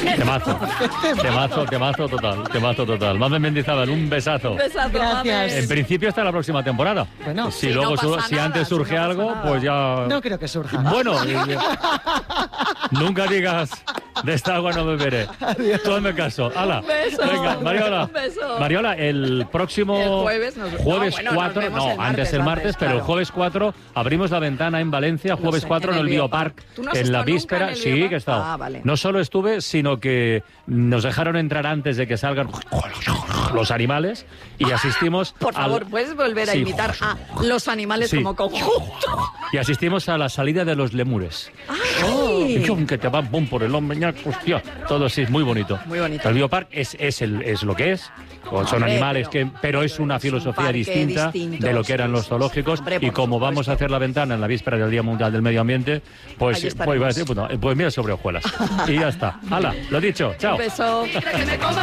Temazo total. Mamen Mendizábal, un besazo. Un besazo, Gracias. En principio hasta la próxima temporada. Bueno, si sí, luego no pasa si nada, antes si surge no pasa algo, nada. pues ya. no creo que surja. Bueno, nunca digas de esta agua no beberé. Tú hazme caso. Hala. Un beso. Venga, Mariola. Un beso. Mariola, el próximo El jueves nos- jueves no, bueno, nos 4, vemos no, el martes, antes el martes, pero el claro. jueves 4 abrimos la ventana en Valencia, jueves sé, 4 en el Biopark, ¿Tú no has en la estado nunca víspera. en el Sí, Biopark? que he estado. Ah, vale. No solo estuve, sino que nos dejaron entrar antes de que salgan los animales y asistimos Por favor, ¿puedes volver a Sí. imitar a los animales Sí. como conjunto? Y asistimos a la salida de los lemures. ¡Ay! Y chum, que te van pum por el hombro, hostia, todo así, es muy bonito. Muy bonito. El Biopark es lo que es. Son Hombre, animales, pero es una es un filosofía parque distinta distinto, de lo que eran sí, los sí, zoológicos. hombre, Y por como vamos a supuesto. hacer la ventana en la víspera del Día Mundial del Medio Ambiente, pues Ahí estaremos. pues mira, sobre hojuelas. Y ya está. Hala, lo dicho, chao. Un beso.